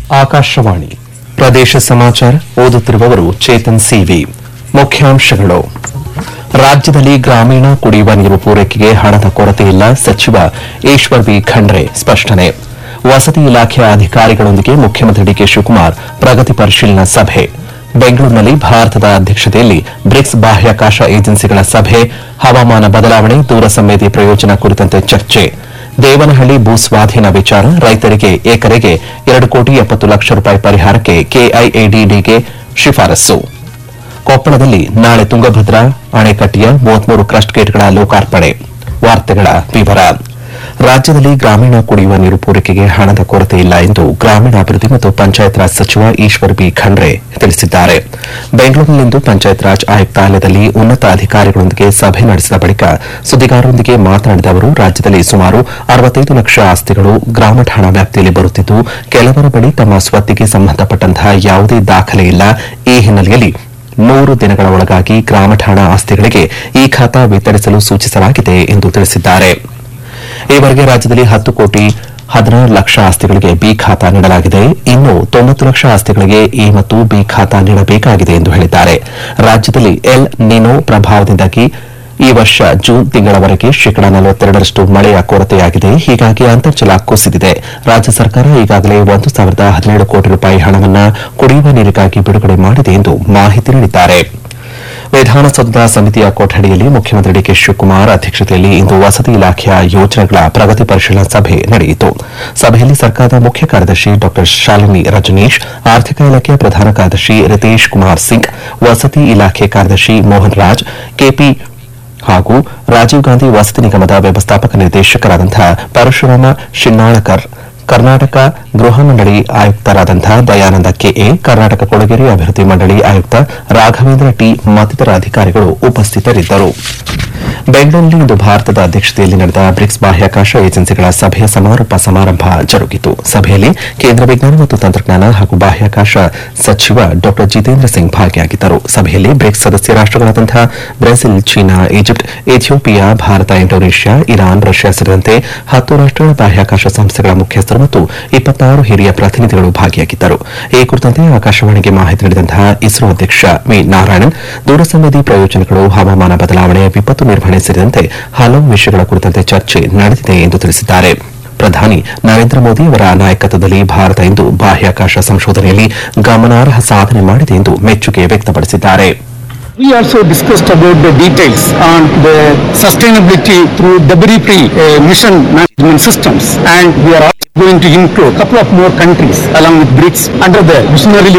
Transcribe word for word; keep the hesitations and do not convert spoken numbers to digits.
ಆಕಾಶವಾಣಿ ಪ್ರದೇಶ ಸಮಾಚಾರ ಓದುತ್ತಿರುವವರು ಚೇತನ್ ಸಿವಿ. ಮುಖ್ಯಾಂಶಗಳು. ರಾಜ್ಯದಲ್ಲಿ ಗ್ರಾಮೀಣ ಕುಡಿಯುವ ನೀರು ಪೂರೈಕೆಗೆ ಹಣದ ಕೊರತೆ ಇಲ್ಲ, ಸಚಿವ ಈಶ್ವರ್ ಬಿ ಖಂಡ್ರೆ ಸ್ಪಷ್ಟನೆ. ವಸತಿ ಇಲಾಖೆಯ ಅಧಿಕಾರಿಗಳೊಂದಿಗೆ ಮುಖ್ಯಮಂತ್ರಿ ಡಿಕೆ ಶಿವಕುಮಾರ್ ಪ್ರಗತಿ ಪರಿಶೀಲನಾ ಸಭೆ. ಬೆಂಗಳೂರಿನಲ್ಲಿ ಭಾರತದ ಅಧ್ಯಕ್ಷತೆಯಲ್ಲಿ ಬ್ರಿಕ್ಸ್ ಬಾಹ್ಯಾಕಾಶ ಏಜೆನ್ಸಿಗಳ ಸಭೆ. ಹವಾಮಾನ ಬದಲಾವಣೆ, ದೂರ ಸಂವೇದಿ ಪ್ರಯೋಜನ ಕುರಿತಂತೆ ಚರ್ಚೆ. ದೇವನಹಳ್ಳಿ ಭೂ ಸ್ವಾಧೀನ ವಿಚಾರ, ರೈತರಿಗೆ ಎಕರೆಗೆ ಎರಡು ಕೋಟಿ ಎಪ್ಪತ್ತು ಲಕ್ಷ ರೂಪಾಯಿ ಪರಿಹಾರಕ್ಕೆ ಕೆಐಎಡಿಡಿಗೆ ಶಿಫಾರಸ್ಸು. ಕೊಪ್ಪಳದಲ್ಲಿ ನಾಳೆ ತುಂಗಭದ್ರಾ ಅಣೆಕಟ್ಟೆಯ ಮೂವತ್ಮೂರು ಕ್ರಸ್ಟ್ ಗೇಟ್ಗಳ ಲೋಕಾರ್ಪಣೆ. ವಾರ್ತೆಗಳ ವಿವರ. ರಾಜ್ಯದಲ್ಲಿ ಗ್ರಾಮೀಣ ಕುಡಿಯುವ ನೀರು ಪೂರೈಕೆಗೆ ಹಣದ ಕೊರತೆ ಇಲ್ಲ ಎಂದು ಗ್ರಾಮೀಣಾಭಿವೃದ್ಧಿ ಮತ್ತು ಪಂಚಾಯತ್ ರಾಜ್ ಸಚಿವ ಈಶ್ವರ್ ಬಿ ಖಂಡ್ರೆ ತಿಳಿಸಿದ್ದಾರೆ. ಬೆಂಗಳೂರಿನಲ್ಲಿಂದು ಪಂಚಾಯತ್ ರಾಜ್ ಆಯುಕ್ತಾಲಯದಲ್ಲಿ ಉನ್ನತ ಅಧಿಕಾರಿಗಳೊಂದಿಗೆ ಸಭೆ ನಡೆಸಿದ ಬಳಿಕ ಸುದ್ದಿಗಾರರೊಂದಿಗೆ ಮಾತನಾಡಿದ ಅವರು, ರಾಜ್ಯದಲ್ಲಿ ಸುಮಾರು ಅರವತ್ತೈದು ಲಕ್ಷ ಆಸ್ತಿಗಳು ಗ್ರಾಮ ಠಾಣಾ ವ್ಯಾಪ್ತಿಯಲ್ಲಿ ಬರುತ್ತಿದ್ದು, ಕೆಲವರ ಬಳಿ ತಮ್ಮ ಸ್ವತ್ತಿಗೆ ಸಂಬಂಧಪಟ್ಟಂತಹ ಯಾವುದೇ ದಾಖಲೆ ಇಲ್ಲ. ಈ ಹಿನ್ನೆಲೆಯಲ್ಲಿ ನೂರು ದಿನಗಳ ಒಳಗಾಗಿ ಗ್ರಾಮ ಠಾಣಾ ಆಸ್ತಿಗಳಿಗೆ ಈ ಖಾತಾ ವಿತರಿಸಲು ಸೂಚಿಸಲಾಗಿದೆ ಎಂದು ತಿಳಿಸಿದ್ದಾರೆ. ಈವರೆಗೆ ರಾಜ್ಯದಲ್ಲಿ ಹತ್ತು ಕೋಟಿ ಹದಿನಾರು ಲಕ್ಷ ಆಸ್ತಿಗಳಿಗೆ ಬಿ ಖಾತಾ ನೀಡಲಾಗಿದೆ. ಇನ್ನು ತೊಂಬತ್ತು ಲಕ್ಷ ಆಸ್ತಿಗಳಿಗೆ ಎ ಮತ್ತು ಬಿ ಖಾತಾ ನೀಡಬೇಕಾಗಿದೆ ಎಂದು ಹೇಳಿದ್ದಾರೆ. ರಾಜ್ಯದಲ್ಲಿ ಎಲ್ ನಿನೋ ಪ್ರಭಾವದಿಂದಾಗಿ ಈ ವರ್ಷ ಜೂನ್ ತಿಂಗಳವರೆಗೆ ಶೇಕಡಾ ನಲವತ್ತೆರಡರಷ್ಟು ಮಳೆಯ ಕೊರತೆಯಾಗಿದೆ. ಹೀಗಾಗಿ ಅಂತರ್ಜಲ ಕುಸಿದಿದೆ. ರಾಜ್ಯ ಸರ್ಕಾರ ಈಗಾಗಲೇ ಒಂದು ಸಾವಿರದ ಹದಿನೇಳು ಕೋಟಿ ರೂಪಾಯಿ ಹಣವನ್ನು ಕುಡಿಯುವ ನೀರಿಗಾಗಿ ಬಿಡುಗಡೆ ಮಾಡಿದೆ ಎಂದು ಮಾಹಿತಿ ನೀಡಿದ್ದಾರೆ. ವಿಧಾನಸೌಧದ ಸಮಿತಿಯ ಕೊಠಡಿಯಲ್ಲಿ ಮುಖ್ಯಮಂತ್ರಿ ಡಿಕೆ ಶಿವಕುಮಾರ್ ಅಧ್ಯಕ್ಷತೆಯಲ್ಲಿ ಇಂದು ವಸತಿ ಇಲಾಖೆಯ ಯೋಜನೆಗಳ ಪ್ರಗತಿ ಪರಿಶೀಲನಾ ಸಭೆ ನಡೆಯಿತು. ಸಭೆಯಲ್ಲಿ ಸರ್ಕಾರದ ಮುಖ್ಯ ಕಾರ್ಯದರ್ಶಿ ಡಾ ಶಾಲಿನಿ ರಜನೀಶ್, ಆರ್ಥಿಕ ಇಲಾಖೆಯ ಪ್ರಧಾನ ಕಾರ್ಯದರ್ಶಿ ರಿತೇಶ್ ಕುಮಾರ್ ಸಿಂಗ್, ವಸತಿ ಇಲಾಖೆ ಕಾರ್ಯದರ್ಶಿ ಮೋಹನ್ ರಾಜ್, ಕೆಪಿ ಹಾಗೂ ರಾಜೀವ್ ಗಾಂಧಿ ವಸತಿ ನಿಗಮದ ವ್ಯವಸ್ಥಾಪಕ ನಿರ್ದೇಶಕರಾದಂತಹ ಪರಶುರಾಮ ಶಿನ್ನಾಳಕರ್, ಕರ್ನಾಟಕ ಗೃಹ ಮಂಡಳಿ ಆಯುಕ್ತರಾದಂತಹ ದಯಾನಂದ ಕೆಎ, ಕರ್ನಾಟಕ ಕೊಳಗೇರಿ ಅಭಿವೃದ್ಧಿ ಮಂಡಳಿ ಆಯುಕ್ತ ರಾಘವೇಂದ್ರ ಟಿ ಮತ್ತಿತರ ಅಧಿಕಾರಿಗಳು ಉಪಸ್ಥಿತರಿದ್ದರು. ಬೆಂಗಳೂರಿನಲ್ಲಿ ಇಂದು ಭಾರತದ ಅಧ್ಯಕ್ಷತೆಯಲ್ಲಿ ನಡೆದ ಬ್ರಿಕ್ಸ್ ಬಾಹ್ಯಾಕಾಶ ಏಜೆನ್ಸಿಗಳ ಸಭೆಯ ಸಮಾರೋಪ ಸಮಾರಂಭ ಜರುಗಿತು. ಸಭೆಯಲ್ಲಿ ಕೇಂದ್ರ ವಿಜ್ಞಾನ ಮತ್ತು ತಂತ್ರಜ್ಞಾನ ಹಾಗೂ ಬಾಹ್ಯಾಕಾಶ ಸಚಿವ ಡಾ ಜಿತೇಂದ್ರ ಸಿಂಗ್ ಭಾಗಿಯಾಗಿದ್ದರು. ಸಭೆಯಲ್ಲಿ ಬ್ರಿಕ್ಸ್ ಸದಸ್ಯ ರಾಷ್ಟಗಳಾದಂತಹ Brazil, China, Egypt, Ethiopia, Bharat, Indonesia, Iran, Russia ಸೇರಿದಂತೆ ಹತ್ತು ರಾಷ್ಟಗಳ ಬಾಹ್ಯಾಕಾಶ ಸಂಸ್ಥೆಗಳ ಮುಖ್ಯಸ್ಥರು ಮತ್ತು ಇಪ್ಪತ್ತಾರು ಹಿರಿಯ ಪ್ರತಿನಿಧಿಗಳು ಭಾಗಿಯಾಗಿದ್ದರು. ಈ ಕುರಿತಂತೆ ಆಕಾಶವಾಣಿಗೆ ಮಾಹಿತಿ ನೀಡಿದಂತಹ ಇಸ್ರೋ ಅಧ್ಯಕ್ಷ ವಿ ನಾರಾಯಣನ್, ದೂರಸಂವೇದಿ ಪ್ರಯೋಜನಗಳು, ಹವಾಮಾನ ಬದಲಾವಣೆ, ವಿಪತ್ತು ನಿರ್ವಹಣೆ ಸೇರಿದಂತೆ ಹಲವು ವಿಷಯಗಳ ಕುರಿತಂತೆ ಚರ್ಚೆ ನಡೆದಿದೆ ಎಂದು ತಿಳಿಸಿದ್ದಾರೆ. ಪ್ರಧಾನಿ ನರೇಂದ್ರ ಮೋದಿ ಅವರ ನಾಯಕತ್ವದಲ್ಲಿ ಭಾರತ ಇಂದು ಬಾಹ್ಯಾಕಾಶ ಸಂಶೋಧನೆಯಲ್ಲಿ ಗಮನಾರ್ಹ ಸಾಧನೆ ಮಾಡಿದೆ ಎಂದು ಮೆಚ್ಚುಗೆ ವ್ಯಕ್ತಪಡಿಸಿದ್ದಾರೆ. We also discussed about the details on the sustainability through debris-free uh, mission management systems, and we are also going to include a couple of more countries along with BRICS under the visionary